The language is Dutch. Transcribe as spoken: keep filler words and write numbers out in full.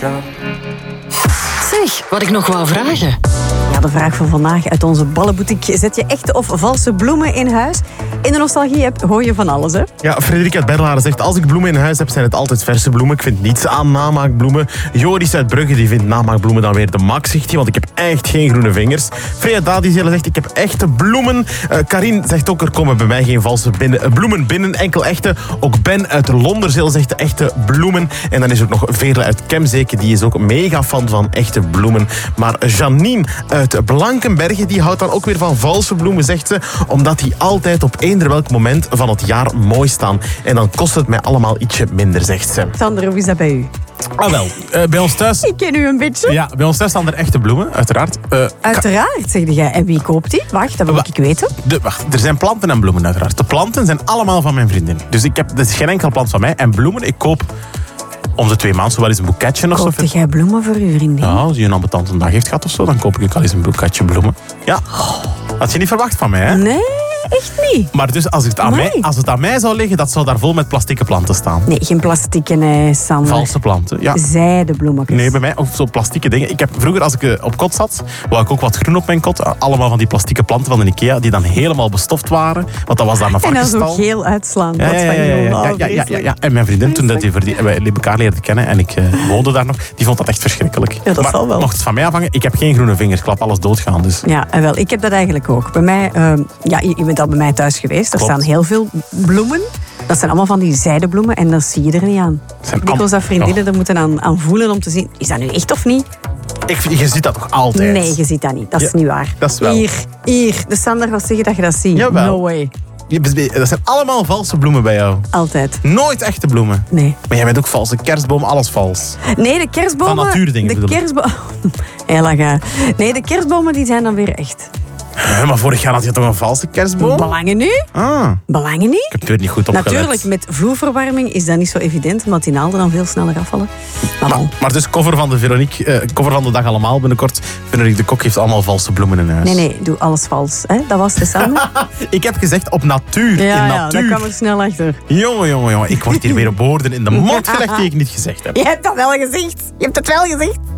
Zeg, wat ik nog wou vragen. Ja, de vraag van vandaag uit onze ballenboutique. Zet je echte of valse bloemen in huis? In de nostalgie-app hoor je van alles, hè? Ja, Frederik uit Berlaren zegt, als ik bloemen in huis heb, zijn het altijd verse bloemen. Ik vind niets aan namaakbloemen. Joris uit Brugge die vindt namaakbloemen dan weer de max, zegt hij, want ik heb echt geen groene vingers. Freya Dadizelle zegt, ik heb echte bloemen. Uh, Karin zegt ook, er komen bij mij geen valse binnen, uh, bloemen binnen, enkel echte. Ook Ben uit Londerzeel zegt echte bloemen. En dan is er ook nog Veerle uit Kemzeke, die is ook mega fan van echte bloemen. Maar Janine uit Blankenberge, die houdt dan ook weer van valse bloemen, zegt ze, omdat die altijd op eender welk moment van het jaar mooi staan. En dan kost het mij allemaal ietsje minder, zegt ze. Sander, hoe is dat bij u? Ah wel, uh, bij ons thuis... Ik ken u een beetje. Ja, bij ons thuis staan er echte bloemen, uiteraard. Uh, Uiteraard, zeg jij. En wie koopt die? Wacht, dat wil ik weten. De, wacht, er zijn planten en bloemen, uiteraard. De planten zijn allemaal van mijn vriendin. Dus ik heb, dat is geen enkel plant van mij. En bloemen, ik koop om de twee maanden zo wel eens een boeketje of zo. Koopte jij bloemen voor uw vriendin? Ja, als je een ambetante dag heeft gehad of zo, dan koop ik al eens een boeketje bloemen. Ja, had je niet verwacht van mij, hè? Nee, echt niet. Maar dus als het aan, mij, als het aan mij zou liggen, dat zou daar vol met plastieke planten staan. Nee, geen plastieke, nee, Sander. Valse planten, ja. Zijdebloemetjes. Nee, bij mij ook zo plastieke dingen. Ik heb vroeger, als ik op kot zat, wou ik ook wat groen op mijn kot. Allemaal van die plastieke planten van de Ikea, die dan helemaal bestoft waren. Want dat was daar een varkenstal. En dan zo geel uitslaan. Ja, ja, ja, ja, ja, ja, ja, ja, ja. En mijn vriendin, toen dat die, wij elkaar leerden kennen en ik uh, woonde daar nog, die vond dat echt verschrikkelijk. Ja, dat maar zal wel. mocht het van mij afhangen, ik heb geen groene vingers. Ik laat alles doodgaan. Dus. Ja, en wel. Ik heb dat eigenlijk ook. Bij mij, uh, ja, je, je bent al bij mij thuis geweest. Er Klopt. staan heel veel bloemen. Dat zijn allemaal van die zijdebloemen en dat zie je er niet aan. Dikwijls dat vriendinnen er moeten aan, aan voelen om te zien, is dat nu echt of niet? Ik, je ziet dat toch altijd? Nee, je ziet dat niet. Dat is Ja, niet waar. dat is wel. Hier, hier. De Sander gaat zeggen dat je dat ziet. Jawel. No way. Dat zijn allemaal valse bloemen bij jou. Altijd. Nooit echte bloemen. Nee. Maar jij bent ook valse kerstboom, alles vals. Nee, de kerstbomen... Van natuurdingen de bedoel ik. kerstbomen... Heel lang. Nee, de kerstbomen die zijn dan weer echt. Ja, maar vorig jaar had je toch een valse kerstboom? Belangen nu? Ah, Belangen niet? ik heb het weer niet goed opgelet. Natuurlijk, met vloerverwarming is dat niet zo evident, omdat die naalden dan veel sneller afvallen. Maar, Maar, bon. maar dus cover van de Veronique, eh, cover van de dag allemaal binnenkort. Veronique de Kok heeft allemaal valse bloemen in huis. Nee, nee, doe alles vals. Hè? Dat was de Sander. Ik heb gezegd op natuur. Ja, in ja, natuur. dat kwam er snel achter. Jongen, jongen, jongen. Ik word hier weer op woorden in de mond gelegd die ik niet gezegd heb. Je hebt dat wel gezegd. Je hebt het wel gezegd.